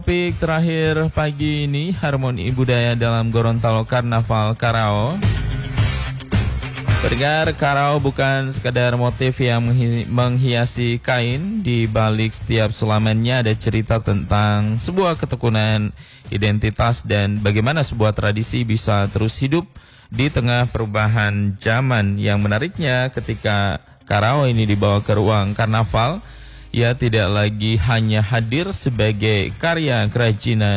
Topik terakhir pagi ini, harmoni budaya dalam Gorontalo Karnaval Karao. Pendengar, karao bukan sekadar motif yang menghiasi kain. Di balik setiap sulamennya ada cerita tentang sebuah ketekunan identitas dan bagaimana sebuah tradisi bisa terus hidup di tengah perubahan zaman. Yang menariknya, ketika karao ini dibawa ke ruang karnaval, ia tidak lagi hanya hadir sebagai karya kerajinan